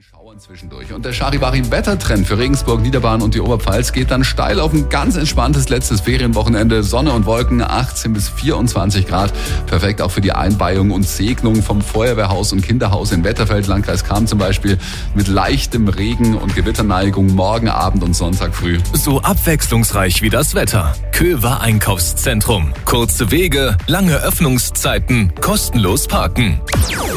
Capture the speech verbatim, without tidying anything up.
Schauern zwischendurch. Und der Charivari-Wettertrend für Regensburg, Niederbayern und die Oberpfalz geht dann steil auf ein ganz entspanntes letztes Ferienwochenende. Sonne und Wolken, achtzehn bis vierundzwanzig Grad. Perfekt auch für die Einweihung und Segnung vom Feuerwehrhaus und Kinderhaus in Wetterfeld, Landkreis Cham zum Beispiel, mit leichtem Regen und Gewitterneigung morgen Abend und Sonntag früh. So abwechslungsreich wie das Wetter. Köver Einkaufszentrum. Kurze Wege, lange Öffnungszeiten, kostenlos parken.